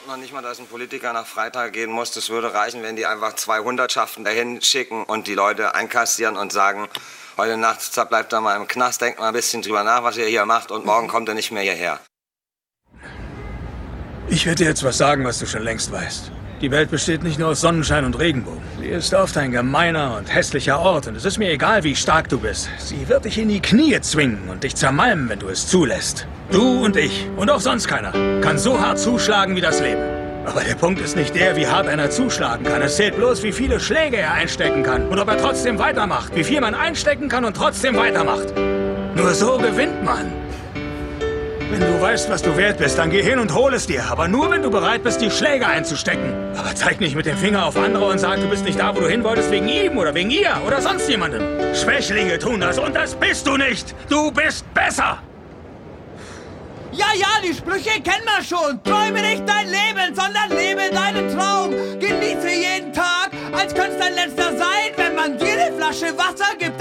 glaube noch nicht mal, dass ein Politiker nach Freital gehen muss. Das würde reichen, wenn die einfach 2 Hundertschaften dahin schicken und die Leute einkassieren und sagen, heute Nacht bleibt er mal im Knast, denkt mal ein bisschen drüber nach, was ihr hier macht und morgen kommt er nicht mehr hierher. Ich werde dir jetzt was sagen, was du schon längst weißt. Die Welt besteht nicht nur aus Sonnenschein und Regenbogen. Sie ist oft ein gemeiner und hässlicher Ort und es ist mir egal, wie stark du bist. Sie wird dich in die Knie zwingen und dich zermalmen, wenn du es zulässt. Du und ich und auch sonst keiner kann so hart zuschlagen wie das Leben. Aber der Punkt ist nicht der, wie hart einer zuschlagen kann. Es zählt bloß, wie viele Schläge er einstecken kann und ob er trotzdem weitermacht. Wie viel man einstecken kann und trotzdem weitermacht. Nur so gewinnt man. Wenn du weißt, was du wert bist, dann geh hin und hol es dir. Aber nur, wenn du bereit bist, die Schläge einzustecken. Aber zeig nicht mit dem Finger auf andere und sag, du bist nicht da, wo du hin wolltest, wegen ihm oder wegen ihr oder sonst jemandem. Schwächlinge tun das und das bist du nicht. Du bist besser. Ja, die Sprüche kennen wir schon. Träume nicht dein Leben, sondern lebe deinen Traum. Genieße jeden Tag, als könnte es dein letzter sein, wenn man dir eine Flasche Wasser gibt.